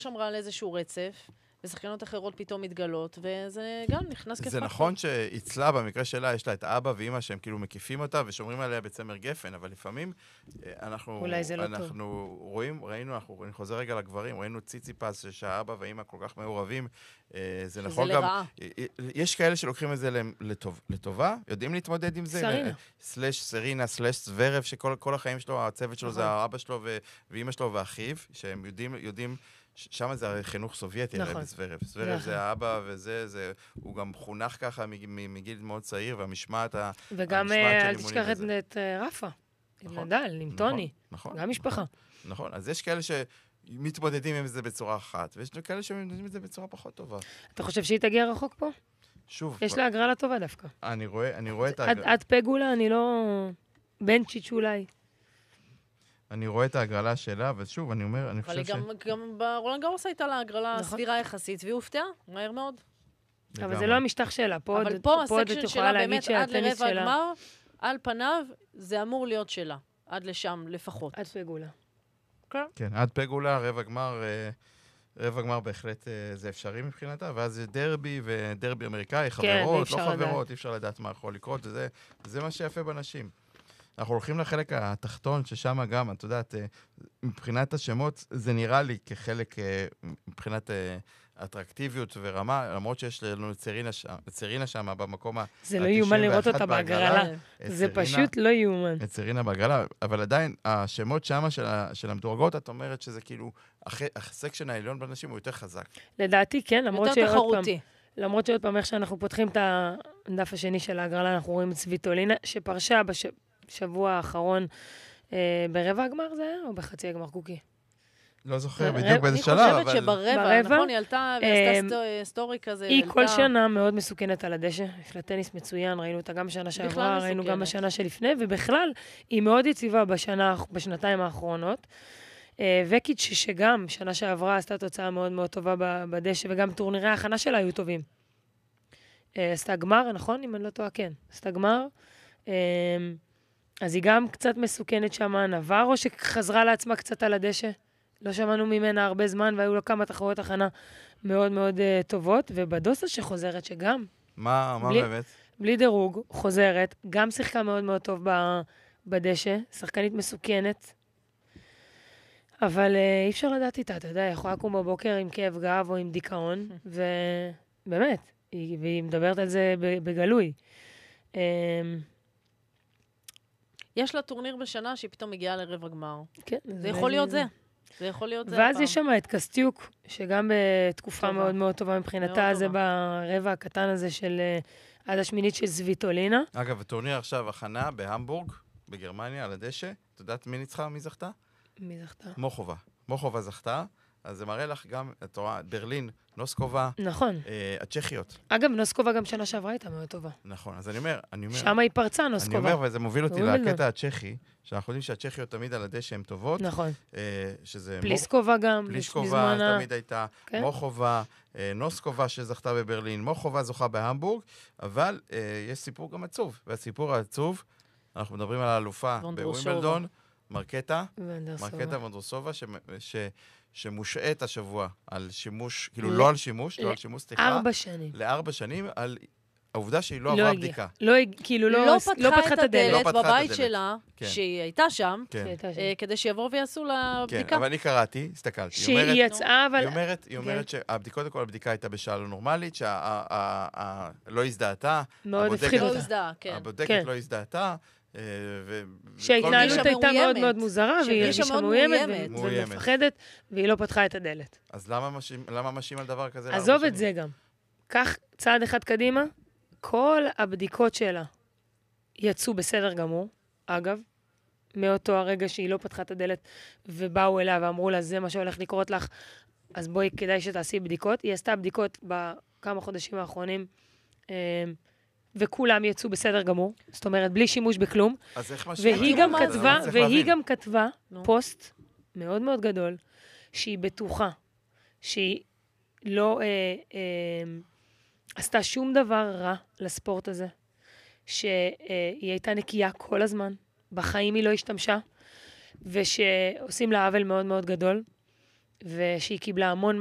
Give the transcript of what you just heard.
שמרה על איזשהו רצף, ושחקנות אחרות פתאום מתגלות, וזה גם נכנס כפקטור. זה נכון שאצלה, במקרה שלה, יש לה את אבא ואמא שהם כאילו מקיפים אותה ושומרים עליה בצמר גפן, אבל לפעמים אנחנו אני חוזר רגע לגברים, ראינו ציציפס שהאבא ואמא כל כך מעורבים, זה נכון גם... יש כאלה שלוקחים את זה לטובה, יודעים להתמודד עם זה, סרינה, סוורב, שכל החיים שלו, הצוות שלו זה האבא שלו ואמא שלו ואחיו, שהם יודעים שם זה הרי חינוך סובייטי, הרי בסוורב. סוורב זה האבא וזה, הוא גם חונך ככה מגיל מאוד צעיר, והמשמעת וגם אל תשכח את רפה, עם נדל, עם טוני, גם משפחה. נכון, אז יש כאלה שמתמודדים עם זה בצורה אחת, ויש כאלה שמתמודדים עם זה בצורה פחות טובה. אתה חושב שהיא תגיע רחוק פה? שוב. יש לה הגרלה טובה דווקא. אני רואה את ההגרלה. עד פגולה, אני לא... בנצ'יץ' אולי. אני רואה את ההגרלה שלה, ושוב, אני אומר, אני חושב אבל גם ברולנד גארוס הייתה לה הגרלה סבירה יחסית, והיא הופתעה, מהר מאוד. אבל זה לא המשטח שלה, פה אבל פה הסקשן שלה באמת עד לרבע הגמר, על פניו, זה אמור להיות שלה. עד לשם לפחות. עד פגולה. כן, עד פגולה, רבע גמר בהחלט זה אפשרי מבחינתה, ואז זה דרבי, ודרבי אמריקאי, חברות, לא חברות, אי אפשר לדעת מה יכול לקרות, וזה מה שיפה בנשים. אנחנו הולכים לחלק התחתון, ששם גם, את יודעת, מבחינת השמות, זה נראה לי כחלק, מבחינת אטרקטיביות ורמה, למרות שיש לנו צרינה שם במקום ה-91 זה לא יאומן לראות אותה בהגרלה. זה פשוט לא יאומן. את צרינה בהגרלה, אבל עדיין, השמות שם של המדורגות, את אומרת שזה כאילו, הסקשן העליון בנשים הוא יותר חזק. לדעתי, כן, יותר תחרותי. למרות שעוד פעם, איך שאנחנו פותחים את הדף השני של ההגרלה, אנחנו רואים את סוויטולינה, שפרשה בשבוע האחרון ברבע הגמר זה היה, או בחצי הגמר קוקי? לא זוכר בדיוק באיזה שלב, אבל... אני חושבת שברבע, נכון, היא עלתה ועשתה סטורי כזה. היא כל שנה מאוד מסוכנת על הדשא, יש לה טניס מצוין, ראינו אותה גם בשנה שעברה, ראינו גם בשנה שלפני, ובכלל, היא מאוד יציבה בשנתיים האחרונות. וקיץ' שגם שנה שעברה עשתה תוצאה מאוד מאוד טובה בדשא, וגם טורנירי ההכנה שלה היו טובים. עשתה גמר, נכון? אם אני לא טועה, כן. עשתה גמר. אז היא גם קצת מסוכנת שם, נברו שחזרה לעצמה קצת על הדשא. לא שמענו ממנה הרבה זמן, והיו לו כמה תחרויות הכנה מאוד מאוד טובות, ובדוסה שחוזרת שגם... מה באמת? בלי דירוג, חוזרת, גם שיחקה מאוד מאוד טוב בדשא, שחקנית מסוכנת, אבל אי אפשר לדעת איתה, אתה יודע, יכולה לקום בבוקר עם כאב גב או עם דיכאון, ובאמת, והיא מדברת על זה בגלוי. יש לה טורניר בשנה שהיא פתאום מגיעה לרבע גמר. כן. זה יכול להיות זה. זה יכול להיות זה. ואז יש שם את קסטיוק, שגם בתקופה מאוד מאוד טובה מבחינתה, זה ברבע הקטן הזה של עד השמינית של סוויטולינה. אגב, הטורניר עכשיו הכנה בהמבורג, בגרמניה, על הדשא. את יודעת מי ניצחה? מי זכתה? מי זכתה? מוחובה. מוחובה זכתה. אז זה מראה לך גם, את רואה, ברלין, נוסקובה. נכון. הצ'כיות. אגב, נוסקובה גם שנה שעברה הייתה מאוד טובה. נכון, אז אני אומר... שם היא פרצה, נוסקובה. אני אומר, וזה מוביל אותי לקטע הצ'כי, שאנחנו יודעים שהצ'כיות תמיד על הדשא הן טובות. נכון. שזה... פליסקובה גם. פליסקובה תמיד הייתה, מוחובה, נוסקובה שזכתה בברלין, מוחובה זוכה בהמבורג, אבל יש סיפור גם עצוב, והסיפור העצוב, אנחנו מדברים על האלופה בווימבלדון, מרקטה וונדרסובה, שמושעת השבוע על שימוש, כאילו לא על שימוש, סליחה. 4 שנים. ל4 שנים, על העובדה שהיא לא עברה בדיקה. כאילו לא פתחה את הדלת בבית שלה, שהיא הייתה שם, כדי שיבואו ויעשו לה בדיקה. כן, אבל אני קראתי, הסתכלתי. שהיא יצאה, אבל... היא אומרת שהבדיקות, כל הבדיקה הייתה בשעה לא נורמלית, שלא הזדהתה. מאוד הפחיד אותה. הבודקת לא הזדהתה. שההתנהלות הייתה מאוד מאוד מוזרה, והיא הרגישה מאוימת ומפחדת, והיא לא פתחה את הדלת. אז למה משים על דבר כזה? עזוב את זה גם. קח צעד אחד קדימה, כל הבדיקות שלה יצאו בסדר גמור, אגב, מאותו הרגע שהיא לא פתחה את הדלת, ובאו אליה ואמרו לה, זה מה שהולך לקרות לך, אז בואי, כדאי שתעשי בדיקות. היא עשתה בדיקות בכמה חודשים האחרונים, וכולם יצאו בסדר גמור, זאת אומרת, בלי שימוש בכלום. והיא גם כתבה פוסט מאוד מאוד גדול, שהיא בטוחה, שהיא לא עשתה שום דבר רע לספורט הזה, שהיא הייתה נקייה כל הזמן, בחיים היא לא השתמשה, ושעושים לה עוול מאוד מאוד גדול. ושהיא קיבלה המון